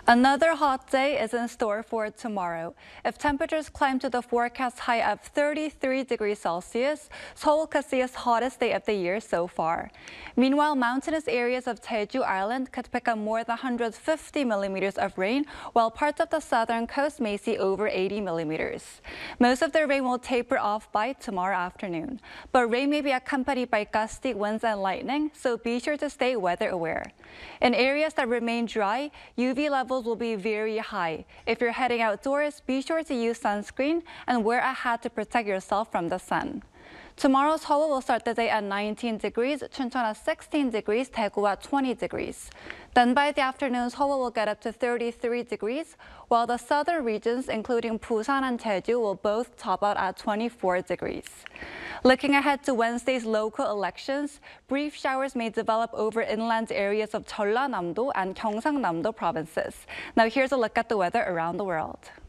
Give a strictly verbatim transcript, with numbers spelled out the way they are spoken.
Another hot day is in store for tomorrow. If temperatures climb to the forecast high of thirty-three degrees Celsius, Seoul could see its hottest day of the year so far. Meanwhile, mountainous areas of Jeju Island could pick up more than one hundred fifty millimeters of rain, while parts of the southern coast may see over eighty millimeters. Most of the rain will taper off by tomorrow afternoon, but rain may be accompanied by gusty winds and lightning, so be sure to stay weather aware. In areas that remain dry, U V levels will be very high. If you're heading outdoors, be sure to use sunscreen and wear a hat to protect yourself from the sun. Tomorrow, Seoul will start the day at nineteen degrees, Chuncheon at sixteen degrees, Daegu at twenty degrees. Then by the afternoon, Seoul will get up to thirty-three degrees, while the southern regions, including Busan and Jeju, will both top out at twenty-four degrees. Looking ahead to Wednesday's local elections, brief showers may develop over inland areas of Jeollanam-do and Gyeongsang-nam-do provinces. Now here's a look at the weather around the world.